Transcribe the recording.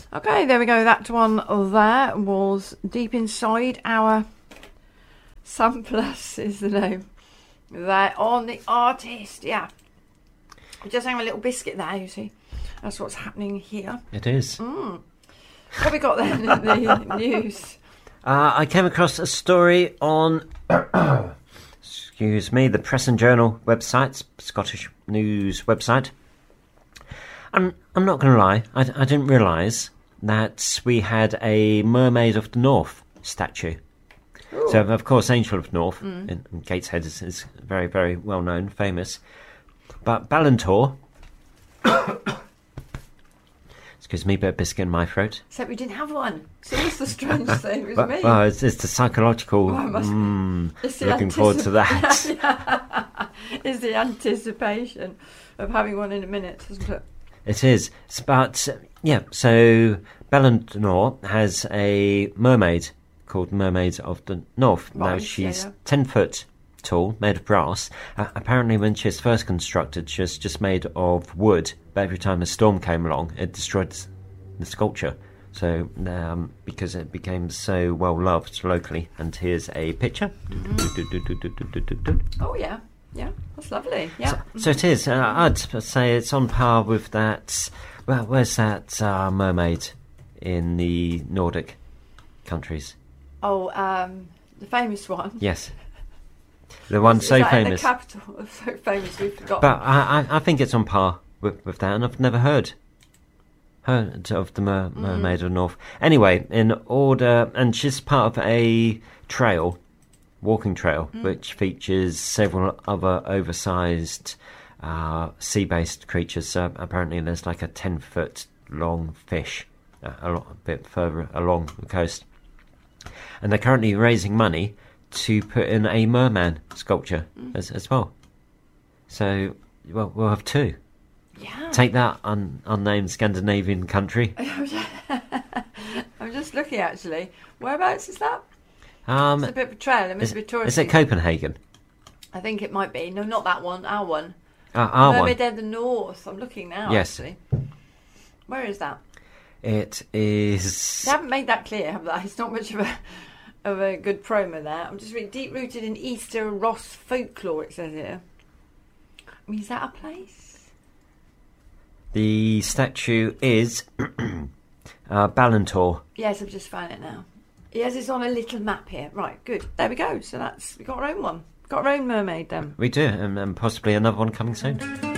Okay, there we go. That one there was Deep Inside. Our Sunplus is the name. There on the artist, yeah. We're just having a little biscuit there, you see. That's what's happening here. It is. What have we got then in the news? I came across a story on, excuse me, the Press and Journal website, Scottish news website. I'm not going to lie, I didn't realise that we had a Mermaid of the North statue. Ooh. So, of course, Angel of the North in Gateshead is very, very well known, famous. But Ballantor, excuse me, bit of biscuit in my throat. Except we didn't have one. So that's the strange thing with me. Well, it's the psychological. Looking forward to that. It's the anticipation of having one in a minute, isn't it? It is. But, yeah, so Ballantor has a mermaid called Mermaid of the North. Right, now, she's 10 foot tall, made of brass. Apparently, when she was first constructed, she was just made of wood. But every time a storm came along, it destroyed the sculpture. So, because it became so well loved locally. And here's a picture. Oh, yeah. Yeah, that's lovely. Yeah. So it is. I'd say it's on par with that. Well, where's that mermaid in the Nordic countries? Oh, the famous one. Yes. The one so famous. The capital, so famous we forgot. But I think it's on par with that, and I've never heard of the Mermaid of the North. Anyway, in order, and she's part of a walking trail, which features several other oversized sea-based creatures. So apparently there's like a 10-foot long fish a bit further along the coast. And they're currently raising money to put in a merman sculpture as well. So we'll have two. Yeah. Take that, unnamed Scandinavian country. I'm just looking, actually. Whereabouts is that? It's a bit of a trail. It must be touristy. Is it Copenhagen? I think it might be. No, not that one. Our one. Our Mermaid one. of the North. I'm looking now, yes. actually. Where is that? It is... They haven't made that clear, have they? It's not much of a good promo there. I'm just reading, deep-rooted in Easter Ross folklore, it says here. I mean, is that a place? The statue is Ballantor. Yes, I've just found it now. Yes, it's on a little map here. Right, good. There we go. So we got our own one. Got our own mermaid then. We do, and possibly another one coming soon.